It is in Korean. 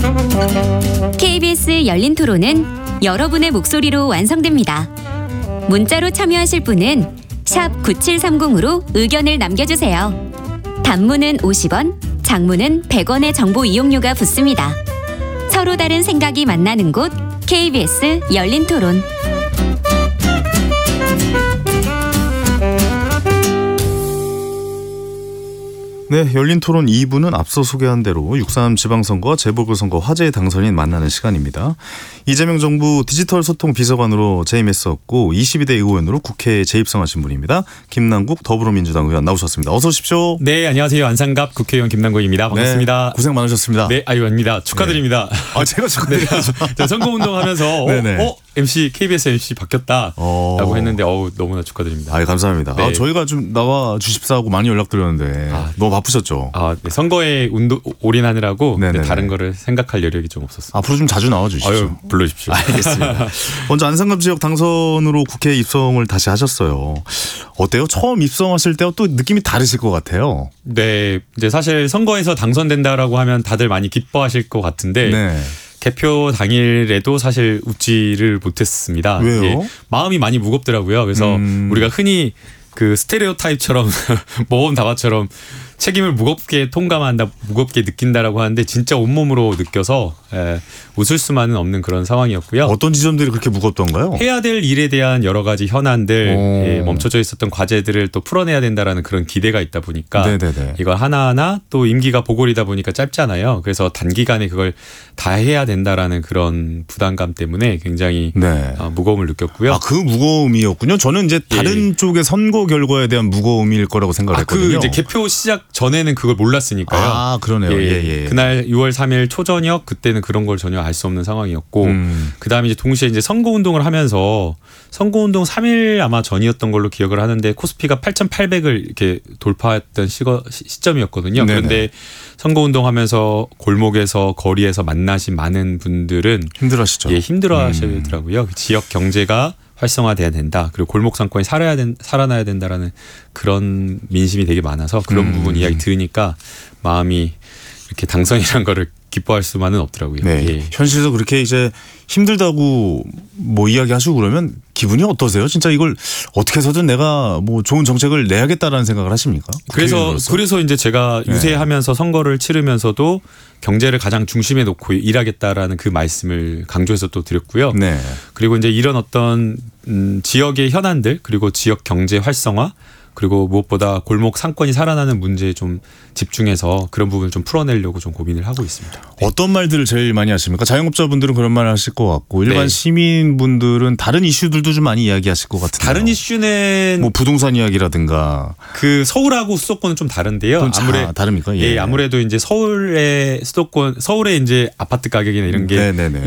KBS 열린 토론은 여러분의 목소리로 완성됩니다. 문자로 참여하실 분은 샵 9730으로 의견을 남겨주세요. 단문은 50원, 장문은 100원의 정보 이용료가 붙습니다. 서로 다른 생각이 만나는 곳 KBS 열린 토론. 네, 열린 토론 2부는 앞서 소개한 대로 6.3 지방선거와 재보궐선거 화제의 당선인 만나는 시간입니다. 이재명 정부 디지털 소통 비서관으로 재임했었고 22대 의원으로 국회에 재입성하신 분입니다. 김남국 더불어민주당 의원 나오셨습니다. 어서 오십시오. 네, 안녕하세요. 안상갑 국회의원 김남국입니다. 반갑습니다. 네, 고생 많으셨습니다. 네, 아닙니다. 축하드립니다. 네. 아, 제가 축하드려야죠. 네, 선거운동하면서 KBS MC 바뀌었다라고 했는데 너무나 축하드립니다. 아, 감사합니다. 네. 저희가 좀 나와 주십사 하고 많이 연락드렸는데 너무 바쁘셨죠? 네, 선거에 올인하느라고 다른 거를 생각할 여력이 좀 없었습니다. 앞으로 좀 자주 나와 주십시오. 불러주십시오. 알겠습니다. 먼저 안상갑 지역 당선으로 국회 입성을 다시 하셨어요. 어때요? 처음 입성하실 때와 또 느낌이 다르실 것 같아요. 네, 이제 사실 선거에서 당선된다라고 하면 다들 많이 기뻐하실 것 같은데 개표 당일에도 사실 웃지를 못했습니다. 왜요? 예, 마음이 많이 무겁더라고요. 그래서 우리가 흔히 그 스테레오타입처럼 모범 답안처럼 책임을 무겁게 통감한다, 무겁게 느낀다라고 하는데 진짜 온몸으로 느껴서 웃을 수만은 없는 그런 상황이었고요. 어떤 지점들이 그렇게 무겁던가요? 해야 될 일에 대한 여러 가지 현안들, 멈춰져 있었던 과제들을 또 풀어내야 된다라는 그런 기대가 있다 보니까 이걸 하나하나 또 임기가 보궐이다 보니까 짧잖아요. 그래서 단기간에 그걸 다 해야 된다라는 그런 부담감 때문에 굉장히 무거움을 느꼈고요. 아, 그 무거움이었군요. 저는 이제 다른 쪽의 선거 결과에 대한 무거움일 거라고 생각했거든요. 이제 개표 시작 전에는 그걸 몰랐으니까요. 아, 그러네요. 그날 6월 3일 초저녁 그때는 그런 걸 전혀 알 수 없는 상황이었고 그다음에 이제 동시에 이제 선거운동을 하면서 선거운동 3일 아마 전이었던 걸로 기억을 하는데 코스피가 8,800을 이렇게 돌파했던 시점이었거든요. 그런데 선거운동하면서 골목에서 거리에서 만나신 많은 분들은 힘들어하시죠. 힘들어하시더라고요. 지역 경제가 활성화돼야 된다. 그리고 골목 상권이 살아나야 된다라는 그런 민심이 되게 많아서 그런 부분 이야기 들으니까 마음이 이렇게 당선이라는 거를 기뻐할 수만은 없더라고요. 현실에서 그렇게 이제 힘들다고 뭐 이야기하시고 그러면 기분이 어떠세요? 진짜 이걸 어떻게 해서든 내가 뭐 좋은 정책을 내야겠다라는 생각을 하십니까? 그래서 이제 제가 유세하면서 선거를 치르면서도 경제를 가장 중심에 놓고 일하겠다라는 그 말씀을 강조해서 또 드렸고요. 그리고 이제 이런 어떤 지역의 현안들 그리고 지역 경제 활성화 그리고 무엇보다 골목 상권이 살아나는 문제에 좀 집중해서 그런 부분을 좀 풀어내려고 좀 고민을 하고 있습니다. 어떤 말들을 제일 많이 하십니까? 자영업자분들은 그런 말 하실 것 같고 일반 시민분들은 다른 이슈들도 좀 많이 이야기하실 것 같은데요. 다른 이슈는 뭐 부동산 이야기라든가 그 서울하고 수도권은 좀 다른데요. 다릅니까? 아무래도 이제 서울의 수도권 서울의 이제 아파트 가격이나 이런 게